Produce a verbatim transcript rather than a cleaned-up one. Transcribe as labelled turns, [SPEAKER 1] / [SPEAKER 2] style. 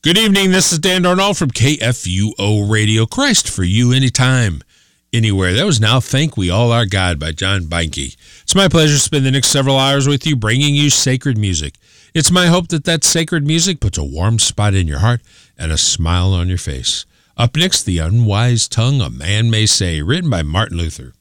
[SPEAKER 1] Good evening, this is Dan Darnall from K F U O Radio. Christ for you anytime, anywhere. That was Now Thank We All Our God by John Beinke. It's my pleasure to spend the next several hours with you, bringing you sacred music. It's my hope that that sacred music puts a warm spot in your heart and a smile on your face. Up next, The Unwise Tongue a Man May Say, written by Martin Luther.